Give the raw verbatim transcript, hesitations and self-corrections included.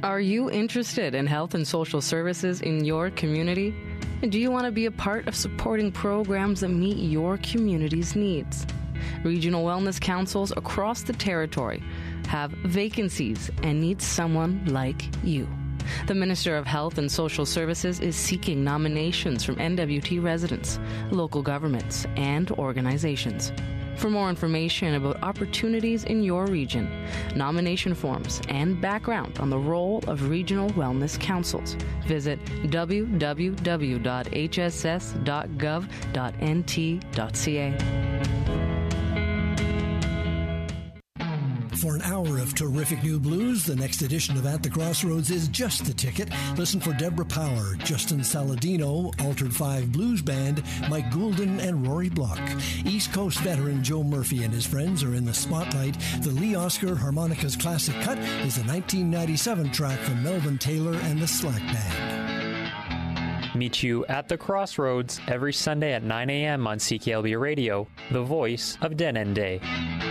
Are you interested in health and social services in your community? And do you want to be a part of supporting programs that meet your community's needs? Regional wellness councils across the territory have vacancies and need someone like you. The Minister of Health and Social Services is seeking nominations from N W T residents, local governments, and organizations. For more information about opportunities in your region, nomination forms, and background on the role of regional wellness councils, visit w w w dot h s s dot gov dot n t dot c a. For an hour of terrific new blues, the next edition of At the Crossroads is just the ticket. Listen for Deborah Power, Justin Saladino, Altered Five Blues Band, Mike Goulden, and Rory Block. East Coast veteran Joe Murphy and his friends are in the spotlight. The Lee Oscar Harmonicas Classic Cut is a nineteen ninety-seven track from Melvin Taylor and the Slack Band. Meet you at the Crossroads every Sunday at nine a.m. on C K L B Radio, the voice of Dead End Day.